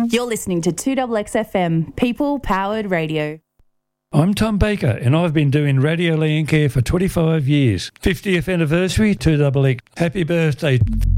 You're listening to 2XXFM, people-powered radio. I'm Tom Baker, and I've been doing Radio Landcare for 25 years. 50th anniversary, 2XX. Happy birthday.